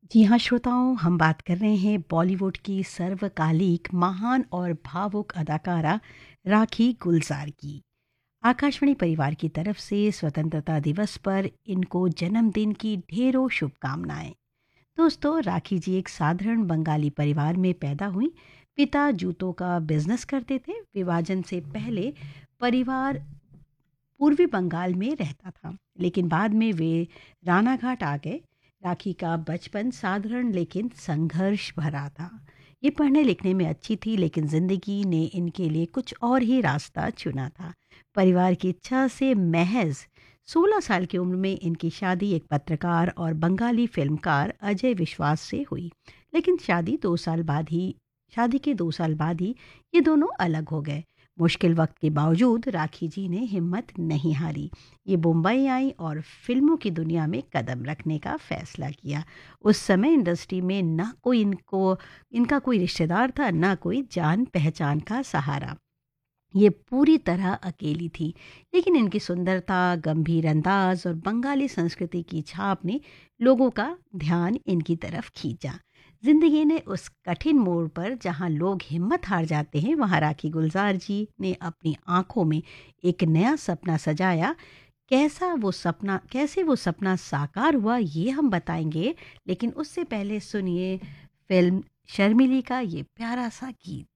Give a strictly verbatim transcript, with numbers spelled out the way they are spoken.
जी हाँ श्रोताओं, हम बात कर रहे हैं बॉलीवुड की सर्वकालिक महान और भावुक अदाकारा राखी गुलजार की। आकाशवाणी परिवार की तरफ से स्वतंत्रता दिवस पर इनको जन्मदिन की ढेरों शुभकामनाएं। दोस्तों, राखी जी एक साधारण बंगाली परिवार में पैदा हुई। पिता जूतों का बिजनेस करते थे। विभाजन से पहले परिवार पूर्वी बंगाल में रहता था, लेकिन बाद में वे रानाघाट आ गए। राखी का बचपन साधारण लेकिन संघर्ष भरा था। ये पढ़ने लिखने में अच्छी थी, लेकिन जिंदगी ने इनके लिए कुछ और ही रास्ता चुना था। परिवार की इच्छा से महज सोलह साल की उम्र में इनकी शादी एक पत्रकार और बंगाली फिल्मकार अजय विश्वास से हुई। लेकिन शादी दो साल बाद ही शादी के दो साल बाद ही ये दोनों अलग हो गए। मुश्किल वक्त के बावजूद राखी जी ने हिम्मत नहीं हारी। ये मुंबई आई और फिल्मों की दुनिया में कदम रखने का फैसला किया। उस समय इंडस्ट्री में ना कोई इनको इनका कोई रिश्तेदार था, ना कोई जान पहचान का सहारा। ये पूरी तरह अकेली थी। लेकिन इनकी सुंदरता, गंभीर अंदाज और बंगाली संस्कृति की छाप ने लोगों का ध्यान इनकी तरफ खींचा। जिंदगी ने उस कठिन मोड़ पर जहां लोग हिम्मत हार जाते हैं, वहां राखी गुलजार जी ने अपनी आंखों में एक नया सपना सजाया। कैसा वो सपना कैसे वो सपना साकार हुआ, ये हम बताएंगे। लेकिन उससे पहले सुनिए फिल्म शर्मिली का ये प्यारा सा गीत।